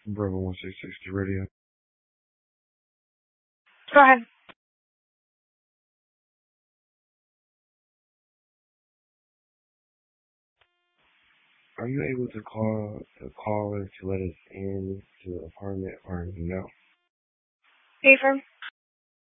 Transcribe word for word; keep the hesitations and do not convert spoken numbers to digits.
Brother one six six Radio. Go ahead. Are you able to call the caller to let us in to the apartment or no? Pay firm?